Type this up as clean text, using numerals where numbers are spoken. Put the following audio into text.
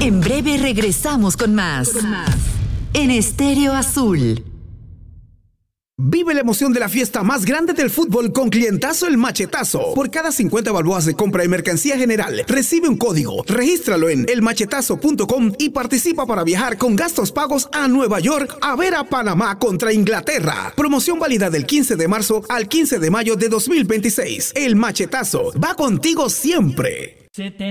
En breve regresamos con más. En Estéreo Azul. Vive la emoción de la fiesta más grande del fútbol con Clientazo El Machetazo. Por cada 50 balboas de compra de mercancía general, recibe un código. Regístralo en elmachetazo.com y participa para viajar con gastos pagos a Nueva York a ver a Panamá contra Inglaterra. Promoción válida del 15 de marzo al 15 de mayo de 2026. El Machetazo va contigo siempre.